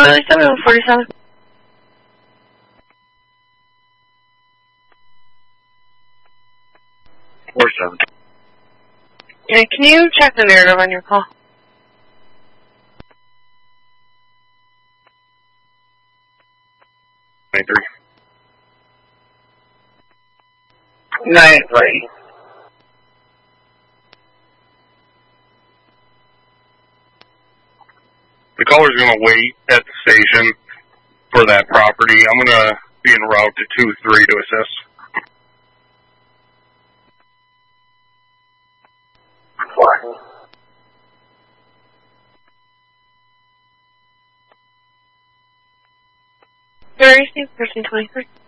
Charlie 7147. Yeah, can you check the narrative on your call? Night, right. The caller's going to wait at the station for that property. I'm going to be en route to 2-3 to assist. Fine. Very safe, person 23.